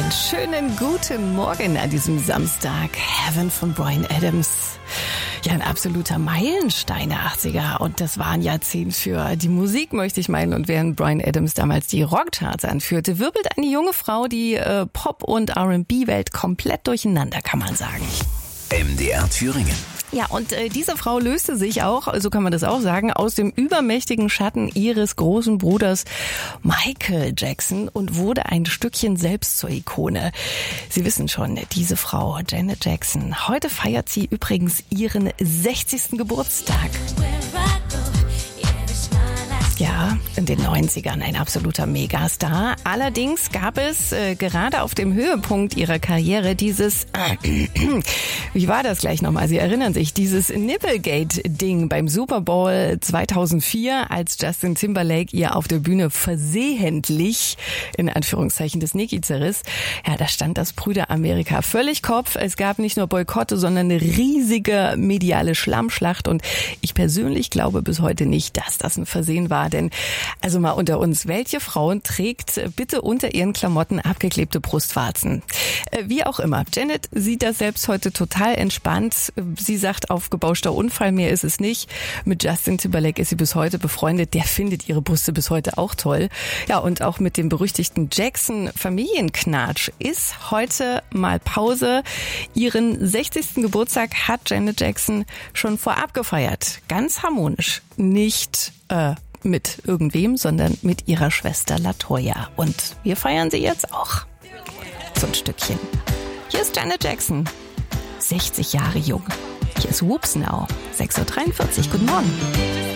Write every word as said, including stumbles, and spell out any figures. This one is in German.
Einen schönen guten Morgen an diesem Samstag. Heaven von Bryan Adams. Ja, ein absoluter Meilenstein der achtziger. Und das war ein Jahrzehnt für die Musik, möchte ich meinen. Und während Bryan Adams damals die Rockcharts anführte, wirbelt eine junge Frau die äh, Pop- und R and B-Welt komplett durcheinander, kann man sagen. M D R Thüringen. Ja, und äh, diese Frau löste sich auch, so kann man das auch sagen, aus dem übermächtigen Schatten ihres großen Bruders Michael Jackson und wurde ein Stückchen selbst zur Ikone. Sie wissen schon, diese Frau, Janet Jackson, heute feiert sie übrigens ihren sechzigsten Geburtstag. Ja, in den neunzigern ein absoluter Megastar. Allerdings gab es äh, gerade auf dem Höhepunkt ihrer Karriere dieses, äh, wie war das gleich nochmal? Sie erinnern sich, dieses Nipplegate-Ding beim Super Bowl zweitausendvier, als Justin Timberlake ihr auf der Bühne versehentlich, in Anführungszeichen, das Niki zerriss. Ja, da stand das Brüder-Amerika völlig Kopf. Es gab nicht nur Boykotte, sondern eine riesige mediale Schlammschlacht. Und ich persönlich glaube bis heute nicht, dass das ein Versehen war. Denn, also mal unter uns, welche Frauen trägt bitte unter ihren Klamotten abgeklebte Brustwarzen? Wie auch immer. Janet sieht das selbst heute total entspannt. Sie sagt, aufgebauschter Unfall, mehr ist es nicht. Mit Justin Timberlake ist sie bis heute befreundet. Der findet ihre Brüste bis heute auch toll. Ja, und auch mit dem berüchtigten Jackson-Familienknatsch ist heute mal Pause. Ihren sechzigsten Geburtstag hat Janet Jackson schon vorab gefeiert. Ganz harmonisch. Nicht, äh, mit irgendwem, sondern mit ihrer Schwester LaToya. Und wir feiern sie jetzt auch. So ein Stückchen. Hier ist Janet Jackson. sechzig Jahre jung. Hier ist Whoops Now. sechs Uhr dreiundvierzig. Guten Morgen.